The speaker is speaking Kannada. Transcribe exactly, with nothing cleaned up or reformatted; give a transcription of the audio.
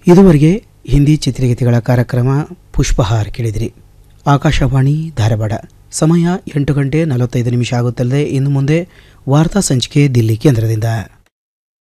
ಇದುವರೆಗೆ ಹಿಂದಿ ಚಿತ್ರಗೀತೆಗಳ ಕಾರ್ಯಕ್ರಮ ಪುಷ್ಪಹಾರ್ ಕೇಳಿದಿರಿ. ಆಕಾಶವಾಣಿ ಧಾರವಾಡ. ಸಮಯ ಎಂಟು ಗಂಟೆ ನಲವತ್ತೈದು ನಿಮಿಷ ಆಗುತ್ತಲ್ಲದೆ ಇನ್ನು ಮುಂದೆ ವಾರ್ತಾ ಸಂಚಿಕೆ ದಿಲ್ಲಿ ಕೇಂದ್ರದಿಂದ.